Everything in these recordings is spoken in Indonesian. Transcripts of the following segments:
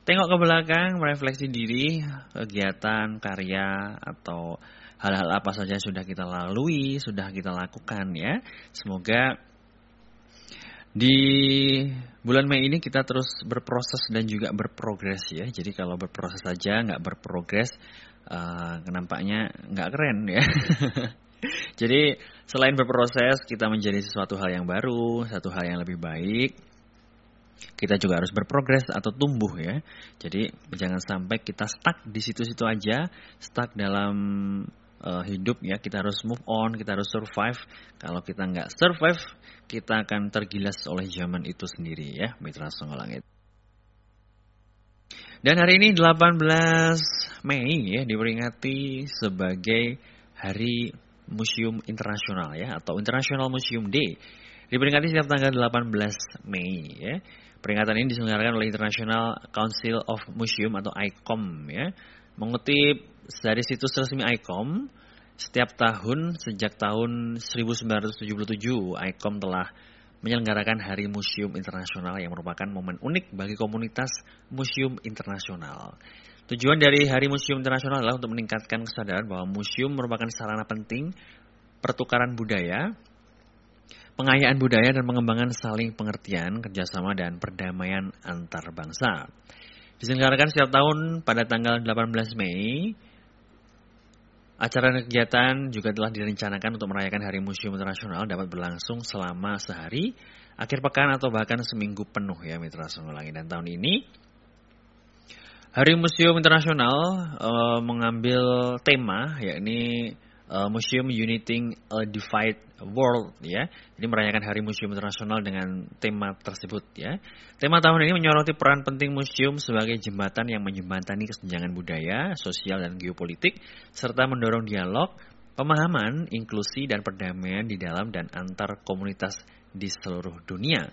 tengok ke belakang, merefleksi diri, kegiatan, karya, atau hal-hal apa saja sudah kita lalui, sudah kita lakukan ya. Semoga di bulan Mei ini kita terus berproses dan juga berprogres ya. Jadi kalau berproses saja nggak berprogres, nampaknya nggak keren ya. Jadi selain berproses, kita menjadi sesuatu hal yang baru, satu hal yang lebih baik. Kita juga harus berprogres atau tumbuh ya. Jadi jangan sampai kita stuck di situ-situ aja, stuck dalam hidup ya. Kita harus move on, kita harus survive. Kalau kita nggak survive, kita akan tergilas oleh zaman itu sendiri ya, Mitra Songgolangit. Dan hari ini 18 Mei ya, diperingati sebagai Hari Museum Internasional ya, atau International Museum Day. Diperingati setiap tanggal 18 Mei ya. Peringatan ini diselenggarakan oleh International Council of Museum atau ICOM ya. Mengutip dari situs resmi ICOM, setiap tahun sejak tahun 1977 ICOM telah menyelenggarakan Hari Museum Internasional yang merupakan momen unik bagi komunitas museum internasional. Tujuan dari Hari Museum Internasional adalah untuk meningkatkan kesadaran bahwa museum merupakan sarana penting pertukaran budaya, pengayaan budaya, dan pengembangan saling pengertian, kerjasama, dan perdamaian antar bangsa. Diselenggarakan setiap tahun pada tanggal 18 Mei, acara dan kegiatan juga telah direncanakan untuk merayakan Hari Museum Internasional dapat berlangsung selama sehari, akhir pekan, atau bahkan seminggu penuh ya Mitra Songgolangit. Dan tahun ini Hari Museum Internasional mengambil tema yakni Museum Uniting a Divided World ya. Jadi merayakan Hari Museum Internasional dengan tema tersebut ya. Tema tahun ini menyoroti peran penting museum sebagai jembatan yang menjembatani kesenjangan budaya, sosial, dan geopolitik, serta mendorong dialog, pemahaman, inklusi, dan perdamaian di dalam dan antar komunitas di seluruh dunia.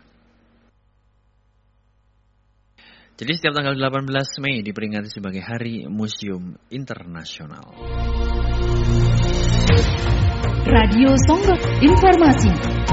Jadi setiap tanggal 18 Mei diperingati sebagai Hari Museum Internasional. Radio Songgok Informasi.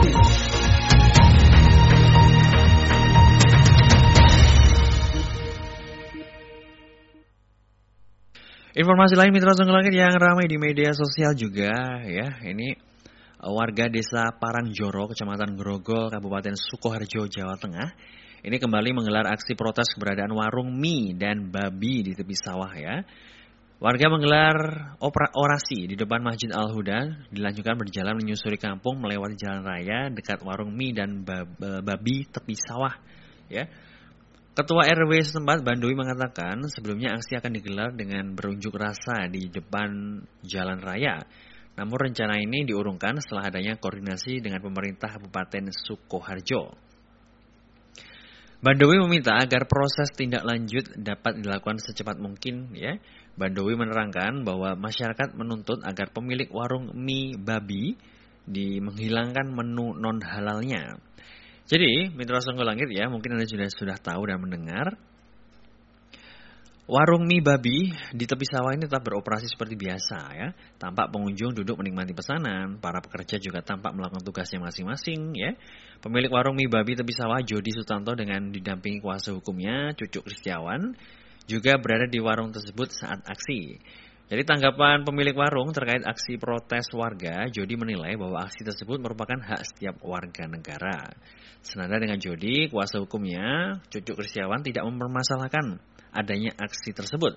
Informasi lain Mitra Songgolangit yang ramai di media sosial juga ya. Ini warga desa Parangjoro, Kecamatan Grogol, Kabupaten Sukoharjo, Jawa Tengah. Ini kembali menggelar aksi protes keberadaan warung mie dan babi di tepi sawah ya. Warga menggelar orasi di depan Masjid Al-Huda, dilanjutkan berjalan menyusuri kampung melewati jalan raya dekat warung mie dan babi tepi sawah ya. Ketua RW setempat Bandowi mengatakan sebelumnya aksi akan digelar dengan berunjuk rasa di depan jalan raya. Namun rencana ini diurungkan setelah adanya koordinasi dengan pemerintah Kabupaten Sukoharjo. Bandowi meminta agar proses tindak lanjut dapat dilakukan secepat mungkin ya. Bandowi menerangkan bahwa masyarakat menuntut agar pemilik warung mie babi menghilangkan menu non halalnya. Jadi, Mitra Songgolangit ya, mungkin Anda sudah tahu dan mendengar. Warung mie babi di tepi sawah ini tetap beroperasi seperti biasa ya. Tampak pengunjung duduk menikmati pesanan, para pekerja juga tampak melakukan tugasnya masing-masing ya. Pemilik warung mie babi tepi sawah Jody Sutanto dengan didampingi kuasa hukumnya Cucuk Kristiawan juga berada di warung tersebut saat aksi. Jadi tanggapan pemilik warung terkait aksi protes warga, Jody menilai bahwa aksi tersebut merupakan hak setiap warga negara. Senada dengan Jody, kuasa hukumnya Cucuk Kristiawan tidak mempermasalahkan adanya aksi tersebut.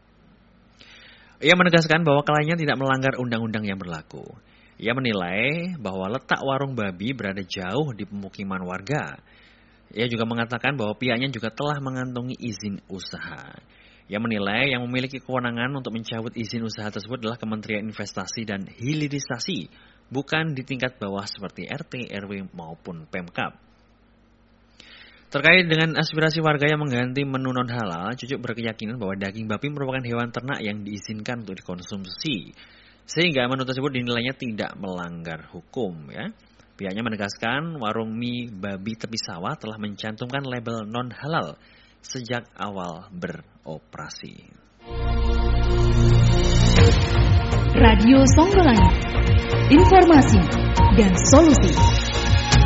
Ia menegaskan bahwa kliennya tidak melanggar undang-undang yang berlaku. Ia menilai bahwa letak warung babi berada jauh di pemukiman warga. Ia juga mengatakan bahwa pihaknya juga telah mengantongi izin usaha. Ia menilai yang memiliki kewenangan untuk mencabut izin usaha tersebut adalah Kementerian Investasi dan Hilirisasi, bukan di tingkat bawah seperti RT, RW maupun Pemkab. Terkait dengan aspirasi warga yang mengganti menu non halal, Cucuk berkeyakinan bahwa daging babi merupakan hewan ternak yang diizinkan untuk dikonsumsi, sehingga menu tersebut dinilainya tidak melanggar hukum. Ya. Pihaknya menegaskan warung mie babi tepi sawah telah mencantumkan label non halal sejak awal beroperasi. Radio Songgolangit, informasi dan solusi.